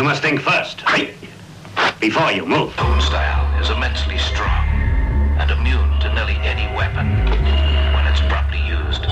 must think first. Before you move. Tone style is immensely strong.